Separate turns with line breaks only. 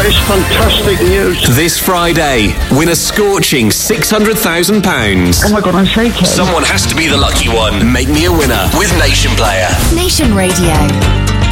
That is fantastic news.
This Friday, win a scorching £600,000.
Oh my God, I'm shaking.
Someone has to be the lucky one. Make me a winner with Nation Player.
Nation Radio.